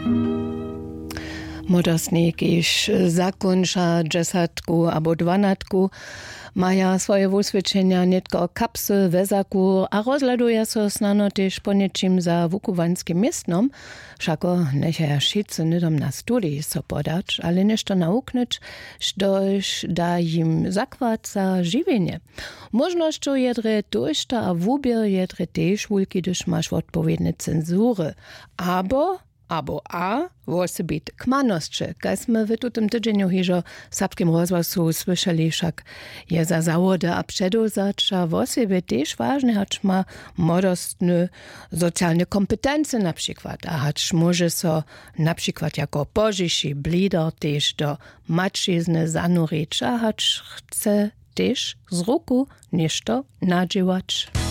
Młodostnik iż zakończa 10 albo 12 maja swoje usvědčenia netko kapsy, wezaku a rozhleduje so snano też po niečím za wukuwanskim miestnom, všako nechaja šice nidom na studii so podać, ale nešto nauknąć, štož da jim zakład za žiwienie. Możnością jedre dojšta a wubier jedre też wulki, gdyż masz odpowiednie cenzury. Abo wosy bit kmanosće. Kaj sme v tutem tydzieniu hižo w Sapskim rozhlasu słyszeli, však je za zawody a předozača wosy też ważne, hacz ma modostne socjalne kompetencje na przykład, a hacz może so na przykład jako požiši blider też do mačizny zanurić, a hacz chce też z ruku nešto nadziewać.